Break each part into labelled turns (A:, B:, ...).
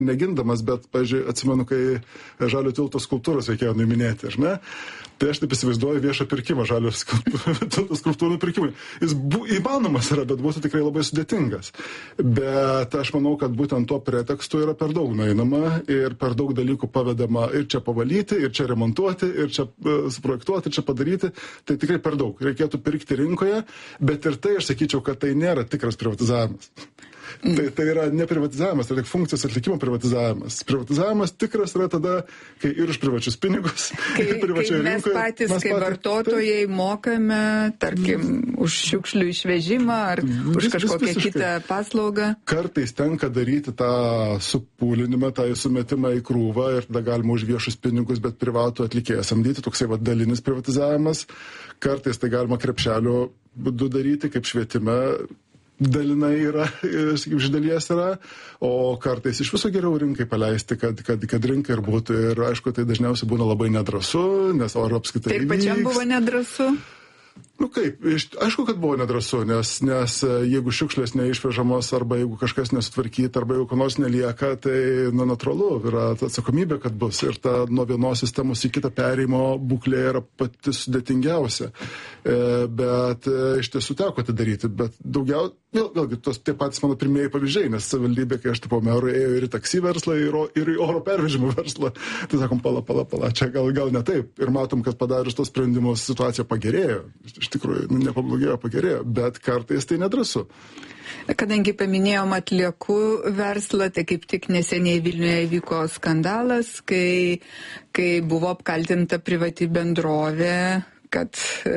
A: negindamas, bet, pavyzdžiui, atsimenu, kai Žalio tilto skulptūros reikėjo nuiminėti, ar ne? Tai aš taip įsivaizduoju viešą pirkimą Žalio tilto skulptūrų pirkimui. Jis įmanomas yra, bet būtų tikrai labai sudėtingas. Bet aš manau, kad būtent tuo pretekstu yra per daug nueinama ir per daug dalykų pavedama ir čia pavalyti, ir čia remontuoti, ir čia suprojektuoti, ir čia padaryti. Tai tikrai per daug. Reikėtų pirkti rinkoje, bet ir tai aš sakyčiau, kad tai nėra tikras privatizavimas. Tai yra ne privatizavimas, tai tik funkcijos atlikimo privatizavimas. Privatizavimas tikras yra tada, kai ir už privačius pinigus, ir privačioje rinkoje.
B: Mes patys, kaip vartotojai, mokame, tarkim, už šiukšlių išvežimą ar už kažkokią kitą paslaugą.
A: Kartais tenka daryti tą supūlinimą, tą sumetimą į krūvą ir tada galima už viešus pinigus, bet privatų atlikėją samdyti, toksai dalinis privatizavimas. Kartais tai galima krepšelio būdu daryti, kaip švietime dalinai yra, sakykim, iš dalies yra, o kartais iš viso geriau rinkai paleisti, kad rinka ir būtų. Ir aišku, tai dažniausiai būna labai nedrąsu, nes ar apskritai
B: taip pačiam buvo nedrąsu?
A: Nu kaip, aišku, kad buvo nedrąsu, nes jeigu šiukšlės neišvežamos, arba jeigu kažkas nesutvarkyta, arba jeigu ko nors nelieka, tai natūralu, yra atsakomybė, kad bus. Ir ta nuo vienos sistemos į kitą perėjimo būklė yra pati sudėtingiausia. Bet iš tiesų teko tai daryti. Bet vėlgi, tie patys mano pirmieji pavyzdžiai, nes savivaldybė, kai aš tapau meru, ėjo ir į taksi verslą, ir į oro pervežimų verslą. Tai sakom, pala, čia gal ne taip. Ir matom, kad padarius tos sprendimus situacija pagerėjo. Iš tikrųjų, nepablogėjo, pagerėjo, bet kartais tai nedrąsu.
B: Kadangi paminėjom atliekų verslą, tai kaip tik neseniai Vilniuje įvyko skandalas, kai buvo apkaltinta privati bendrovė, kad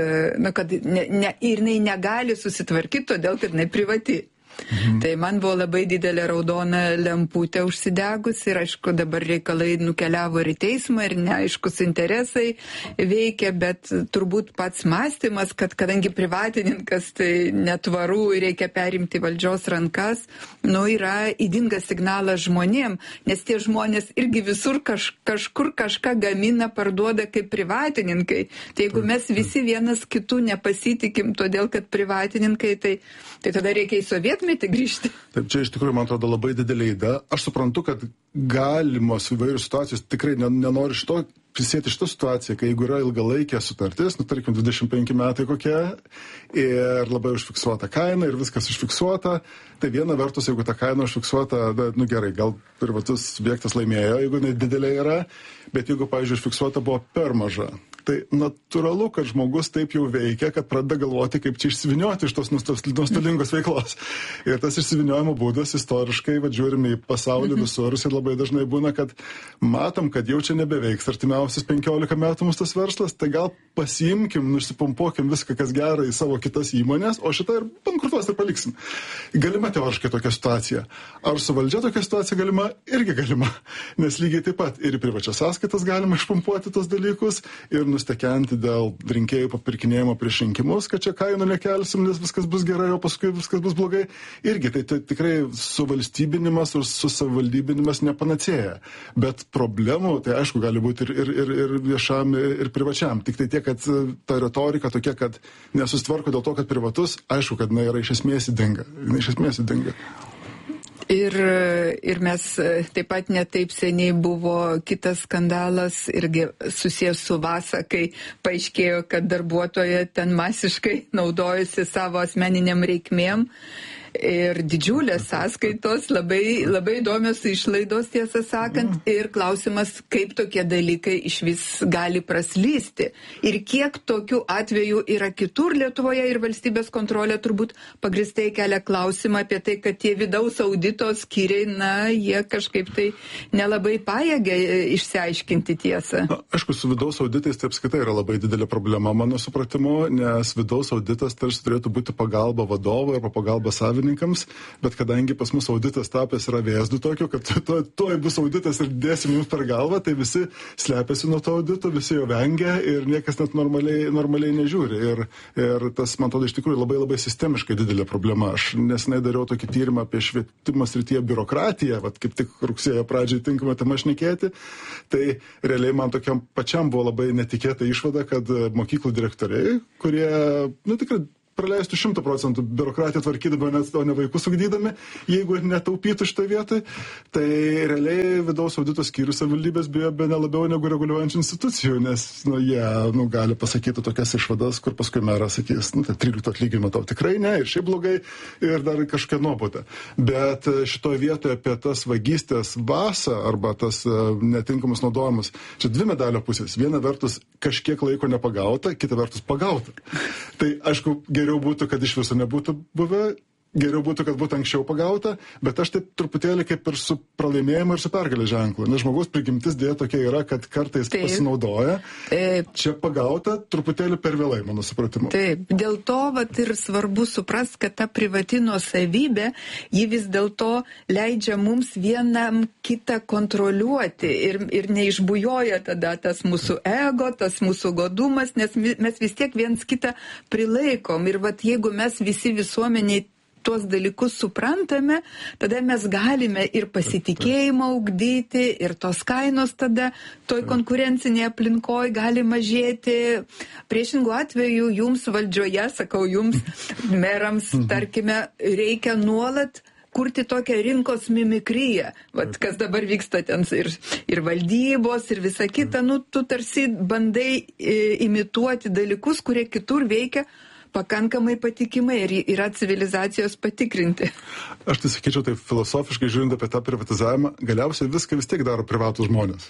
B: jinai negali susitvarkyti, todėl kad jinai privati. Tai man buvo labai didelė raudona lemputė užsidegus ir aišku dabar reikalai nukeliavo ir į teismą ir neaiškus interesai veikia, bet turbūt pats mąstymas, kad kadangi privatininkas tai netvaru ir reikia perimti valdžios rankas, yra ydingas signalas žmonėm, nes tie žmonės irgi visur kažkur kažką gamina, parduoda kaip privatininkai. Tai jeigu mes visi vienas kitų nepasitikim, todėl kad privatininkai, tai tada reikia į sovietmetį grįžti.
A: Taip, čia iš tikrųjų, man atrodo, labai didelė įda. Aš suprantu, kad galimos įvairios situacijos, tikrai nenoriu prisėti šitą situaciją, kai jeigu yra ilgalaikė sutartis, tarkim 25 metai kokie, ir labai užfiksuota kaina ir viskas užfiksuota, tai viena vertus, jeigu ta kaina užfiksuota, gerai, gal privatus subjektas laimėjo, jeigu didelė yra, bet jeigu, pavyzdžiui, užfiksuota buvo per maža, tai natūralu, kad žmogus taip jau veikia, kad pradeda galvoti, kaip čia išsivinioti iš tos nuostolingos veiklos. Ir tas išsiviniojimo būdas istoriškai, žiūrime į pasaulį visur, ir labai dažnai būna, kad matom, kad jau čia nebeveiks artimiausius 15 metų mūsų tas verslas, tai gal pasiimkim, nusipumpuokim viską, kas gera į savo kitas įmonės, o šitą ir bankrutuos ir paliksim. Galima teoriškai tokia situacija. Ar su valdžia tokia situacija galima? Irgi galima. Nes lygiai taip pat ir į privačias sąskaitas galima išpumpuoti tos dalykus ir nustekenti dėl rinkėjų papirkinėjimo prieš rinkimus, kad čia kainų nekelsim, nes viskas bus gerai, o paskui viskas bus blogai. Irgi tai tikrai suvalstybinimas ir susavaldybinimas nepanacėja. Bet problemų, tai aišku, gali būti ir viešam, ir privačiam. Tik tai tiek, kad ta retorika tokia, kad nesusitvarko dėl to, kad privatus, aišku, kad yra iš esmės įdinga.
B: Ir mes taip pat netaip seniai buvo kitas skandalas irgi susijęs su Vasa, kai paaiškėjo, kad darbuotoja ten masiškai naudojasi savo asmeniniam reikmėm. Ir didžiulės sąskaitos, labai įdomios išlaidos, tiesą sakant, ir klausimas, kaip tokie dalykai iš vis gali praslysti. Ir kiek tokių atvejų yra kitur Lietuvoje, ir valstybės kontrolė turbūt pagristai kelia klausimą apie tai, kad tie vidaus audito skyriai, jie kažkaip tai nelabai pajėgia išsiaiškinti tiesą.
A: Aišku, su vidaus auditais tai apskaitai yra labai didelė problema, mano supratimu, nes vidaus auditas tarsi turėtų būti pagalba vadovui arba pagalba savininkui. Bet kadangi pas mus auditas tapęs yra vėzdų tokio, kad tuoj bus auditas ir dėsim jums per galvą, tai visi slepiasi nuo to audito, visi jo vengia ir niekas net normaliai nežiūri. Ir tas, man atrodo, iš tikrųjų labai sistemiškai didelė problema. Aš nesenai dariau tokį tyrimą apie švietimo srityje biurokratiją, kaip tik rugsėjo pradžiai tinkamą temą šnekėti, tai realiai man tokiam pačiam buvo labai netikėta išvada, kad mokyklų direktoriai, kurie, tikrai praleistų 100% biurokratiją tvarkydami, o ne vaikus ugdydami, jeigu netaupytų šitą vietą. Tai realiai vidaus audito skyrius savivaldybės bijo be nelabiau negu reguliuojančių institucijų, nes jie gali pasakyti tokias išvadas, kur paskui meras sakys, tai 13 atlyginimą tau tikrai ne, ir šiaip blogai, ir dar kažkokia nuobauda. Bet šitoje vietoje apie tas vagystės vasą arba tas netinkamus naudojimus, čia dvi medalio pusės. Viena vertus kažkiek laiko nepagauta, kita vertus pagauta. Tai aišku, geriau būtų, kad iš viso nebūtų buvę, geriau būtų, kad būtų anksčiau pagauta, bet aš taip truputėlį kaip ir su pralaimėjimu ir su pergalės ženklu. Nes žmogaus prigimtis dėja tokia yra, kad kartais pasinaudoja. Čia pagauta truputėlį per vėlai, mano supratimu.
B: Taip, dėl to ir svarbu suprast, kad ta privati nuosavybė, ji vis dėlto leidžia mums vienam kitą kontroliuoti ir neišbujoja tada tas mūsų ego, tas mūsų godumas, nes mes vis tiek viens kitą prilaikom. Ir jeigu mes visi visuomeniai tuos dalykus suprantame, tada mes galime ir pasitikėjimą ugdyti, ir tos kainos tada toj konkurencinėje aplinkoje gali mažėti. Priešingų atveju jums valdžioje, sakau jums, merams, tarkime, reikia nuolat kurti tokią rinkos mimikriją. Kas dabar vyksta ten ir valdybos, ir visa kita, tu tarsi bandai imituoti dalykus, kurie kitur veikia pakankamai patikimai ir yra civilizacijos patikrinti.
A: Aš tai sakyčiau, taip filosofiškai žiūrint apie tą privatizavimą, galiausiai viską vis tiek daro privatus žmonės.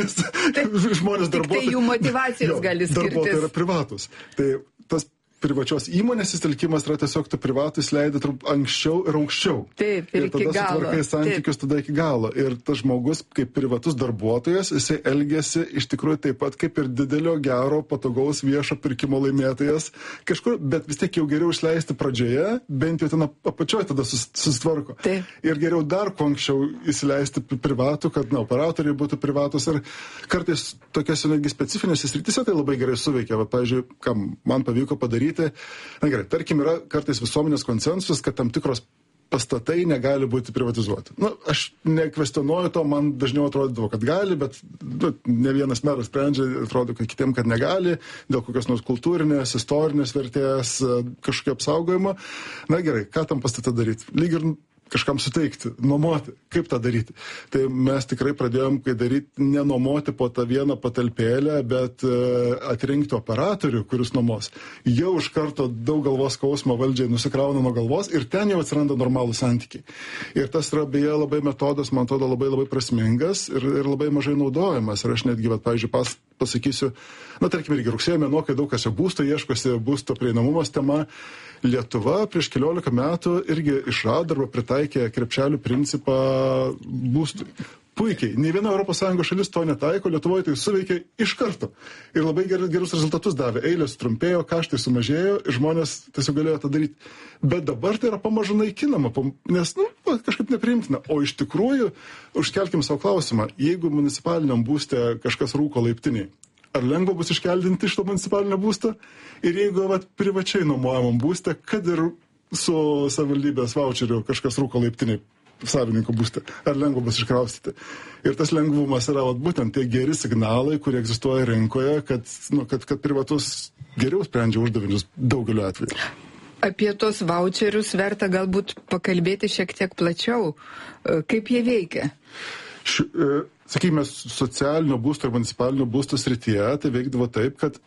A: Žmonės darbuotojai.
B: Tai jų motyvacijos gali skirtis.
A: Darbuotojai yra privatus. Tai tas privačios įmonės įstelkimas yra tiesiog tu privatus leidai anksčiau ir aukščiau.
B: Taip, ir iki
A: galo. Tada sutvarkai santykius tada iki galo. Ir tas žmogus, kaip privatus darbuotojas, jisai elgiasi iš tikrųjų taip pat kaip ir didelio, gero, patogaus viešo pirkimo laimėtojas kažkur, bet vis tiek jau geriau išleisti pradžioje, bent jau ten apačioje tada susitvarko.
B: Taip.
A: Ir geriau dar kuo anksčiau įsileisti privatų, kad operatoriai būtų privatus. Ir kartais tokiose netgi specifinėse srityse tai labai gerai suveikia. Pavyzdžiui, ką man pavyko padaryti. Na gerai, tarkim, yra kartais visuomenės konsensus, kad tam tikros pastatai negali būti privatizuoti. Aš nekvestionuoju to, man dažniau atrodydavo, kad gali, bet ne vienas meras sprendžia, atrodo, kad kitiem, kad negali, dėl kokios nors kultūrinės, istorinės vertės, kažkokio apsaugojimo. Na gerai, ką tam pastate daryti? Lyg ir kažkam suteikti, nuomoti, kaip tą daryti. Tai mes tikrai pradėjom, kai daryti, nenuomoti po tą vieną patalpėlę, bet atrinkti operatorių, kuris nuomos. Jau iš karto daug galvos skausmo valdžiai nusikrauna nuo galvos ir ten jau atsiranda normalų santykiai. Ir tas yra beje labai metodas, man atrodo, labai prasmingas ir labai mažai naudojamas. Ir aš netgi, pavyzdžiui, pasakysiu, tarkim, irgi rugsėjo mėnuo, kai daug kas jau būsto ieškosi, būsto prieinamumas tema, Lietuva prieš 14 metų irgi išrado arba pritaikė krepšelių principą būstui. Puikiai. Nei viena ES šalis to netaiko, Lietuvoje tai suveikė iš karto. Ir labai gerus rezultatus davė. Eilės trumpėjo, kaštai sumažėjo ir žmonės tiesiog galėjo tą daryti. Bet dabar tai yra pamažu naikinama, nes kažkaip nepriimtina. O iš tikrųjų, užkelkim savo klausimą, jeigu municipaliniam būste kažkas rūko laiptiniai, ar lengva bus iškeldinti iš to municipalinio būsto? Ir jeigu privačiai nuomojamam būste, kad ir su savivaldybės voucheriu kažkas rūko laiptiniai savininko būste, ar lengva bus iškraustyti? Ir tas lengvumas yra būtent tie geri signalai, kurie egzistuoja rinkoje, kad privatus geriau sprendžia uždavinius daugeliu atveju.
B: Apie tos voucherius verta galbūt pakalbėti šiek tiek plačiau. Kaip jie veikia?
A: Sakykime, socialinio būsto ir municipalinio būsto srityje tai veikdavo taip, kad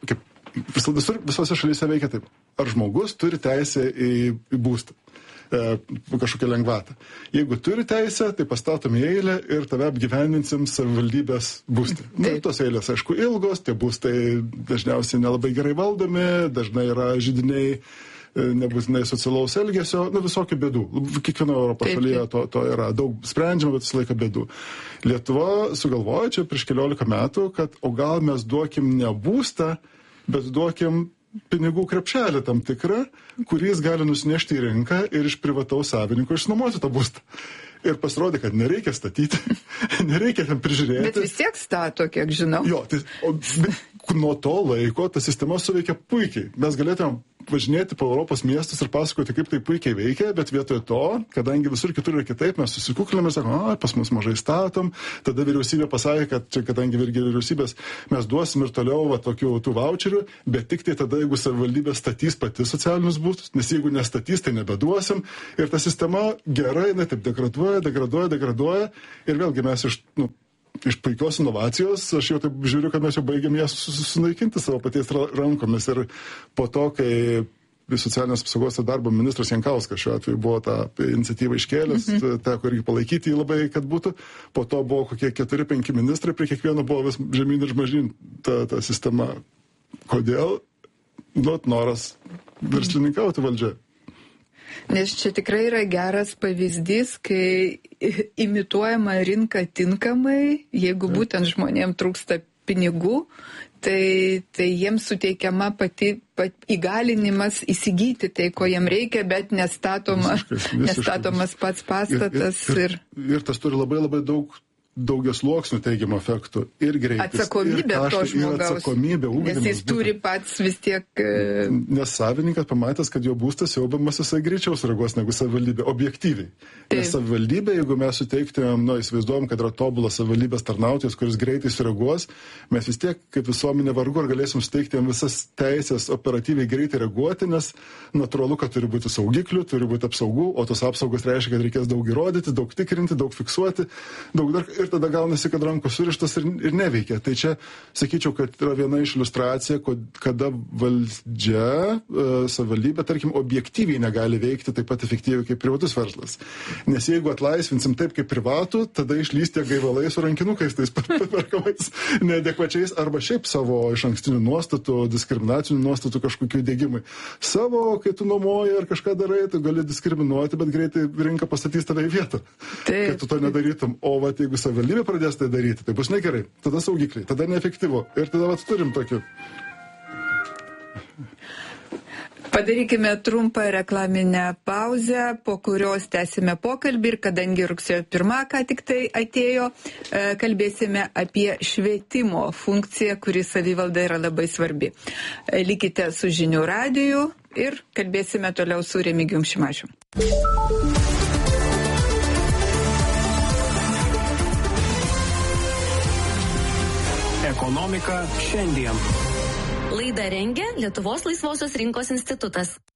A: visose šalyse veikia taip. Ar žmogus turi teisę į būstą? Kažkokią lengvatą. Jeigu turi teisę, tai pastatom į eilę ir tave apgyvendinsim savivaldybės būstą. Tos eilės, aišku, ilgos, tie būstai dažniausiai nelabai gerai valdomi, dažnai yra židiniai, nebūtinai socialaus elgesio, visokių bėdų. Kiekvieno Europos šalyje to yra daug sprendžiama, bet visą laiką bėdų. Lietuva sugalvojo čia prieš 14 metų, kad o gal mes duokim ne būstą, bet duokim pinigų krepšelį tam tikrą, kuris gali nusinešti į rinką ir iš privataus savininko išnuomoti tą būstą. Ir pasirodė, kad nereikia statyti, nereikia ten prižiūrėti.
B: Bet vis tiek stato, kiek žinau.
A: Jo, nuo to laiko ta sistema suveikia puikiai. Mes galėtume važinėti po Europos miestus ir pasakoti, kaip tai puikiai veikia, bet vietoj to, kadangi visur kitur yra kitaip, mes susikukliname ir sakome, pas mus mažai statom, tada vyriausybė pasakė, kad čia, kadangi vyriausybės mes duosim ir toliau tokių tų voucherių, bet tik tai tada, jeigu savivaldybė statys pati socialinius būstus, nes jeigu nestatys, tai nebeduosim. Ir ta sistema gerai, taip degraduoja ir vėlgi mes iš puikios inovacijos, aš jau taip žiūriu, kad mes jau baigiam ją sunaikinti savo paties rankomis. Ir po to, kai socialinės apsaugos ir darbo ministras Jankauskas šiuo atveju buvo tą iniciatyvą iškėlęs, teko irgi palaikyti jį labai, kad būtų. Po to buvo kokie 4-5 ministrai, prie kiekvieno buvo vis žemyn ir mažyn ta sistema. Kodėl? Noras verslininkauti valdžia.
B: Nes čia tikrai yra geras pavyzdys, kai imituojama rinka tinkamai, jeigu būtent žmonėms trūksta pinigų, tai jiems suteikiama pati įgalinimas įsigyti tai, ko jiem reikia, bet nestatomas pats pastatas.
A: Ir tas turi labai labai daugiasluoksnių teigiamų efektų. Ir greitis,
B: atsakomybė
A: ir kaštai,
B: to žmogaus.
A: Ir atsakomybė, ugdymas.
B: Nes jis turi pats vis tiek...
A: Nes savininkas pamatęs, kad jo būstas siaubiamas, jisai greičiau sureaguos negu savivaldybė, objektyviai.
B: Taip.
A: Nes savivaldybė, jeigu mes suteiktumėm, įsivaizduojam, kad yra tobulas savivaldybės tarnautojas, kuris greitai sureaguos, mes vis tiek kaip visuomenė vargu ar galėsim suteikti jam visas teisės operatyviai greitai reaguoti, nes natūralu, kad turi būti saugiklių, turi būti apsaugų, o tos apsaugos reiškia, kad reikės daug įrodyti, daug tikrinti, daug fiksuoti, daug dar... Ir tada gaunasi, kad rankos surištas ir neveikia. Tai čia, sakyčiau, kad yra viena iš iliustracija, kada valdžia, savivaldybė, tarkim, objektyviai negali veikti taip pat efektyviai kaip privatus verslas. Nes jeigu atlaisvinsim taip kaip privatų, tada išlys tie gaivalai su rankinukais, tais perkamais neadekvačiais, arba šiaip savo išankstinių nuostatų, diskriminacinių nuostatų kažkokių dėgymai. Savo, kai tu nuomoji ar kažką darai, tu gali diskriminuoti, bet greitai rinka pastatys tave į vietą, kad tu to nedarytum. O jeigu savivaldybė pradės tai daryti, tai bus negerai. Tada saugikliai, tada neefektyvu. Ir tada turim tokių.
B: Padarykime trumpą reklaminę pauzę, po kurios tęsime pokalbį ir kadangi rugsėjo 1 ką tik tai atėjo, kalbėsime apie švietimo funkciją, kuri savivaldai yra labai svarbi. Likite su Žinių radiju ir kalbėsime toliau su Remigijum Šimašium.
C: Ekonomika šiandien.
D: Laidą rengia Lietuvos laisvosios rinkos institutas.